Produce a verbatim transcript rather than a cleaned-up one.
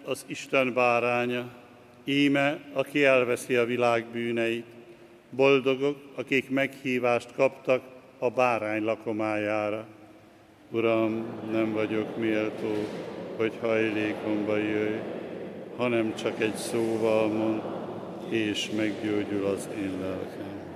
az Isten báránya, íme, aki elveszi a világ bűneit. Boldogok, akik meghívást kaptak a bárány lakomájára. Uram, nem vagyok méltó, hogy hajlékomba jöjj, hanem csak egy szóval mond, és meggyógyul az én lelkem.